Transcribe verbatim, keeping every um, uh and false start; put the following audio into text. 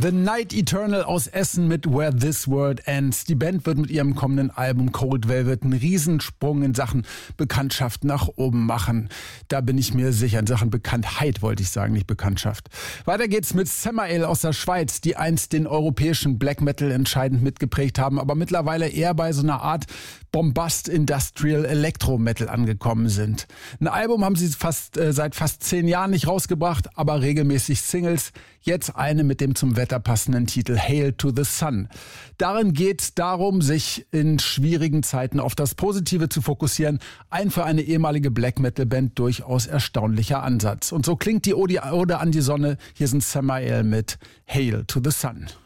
The Night Eternal aus Essen mit Where This World Ends. Die Band wird mit ihrem kommenden Album Cold Velvet einen Riesensprung in Sachen Bekanntschaft nach oben machen. Da bin ich mir sicher. In Sachen Bekanntheit wollte ich sagen, nicht Bekanntschaft. Weiter geht's mit Samael aus der Schweiz, die einst den europäischen Black Metal entscheidend mitgeprägt haben, aber mittlerweile eher bei so einer Art Bombast Industrial Electro Metal angekommen sind. Ein Album haben sie fast äh, seit fast zehn Jahren nicht rausgebracht, aber regelmäßig Singles. Jetzt eine mit dem zum Wetter passenden Titel Hail to the Sun. Darin geht es darum, sich in schwierigen Zeiten auf das Positive zu fokussieren. Ein für eine ehemalige Black Metal Band durchaus erstaunlicher Ansatz. Und so klingt die Ode an die Sonne. Hier sind Samael mit Hail to the Sun.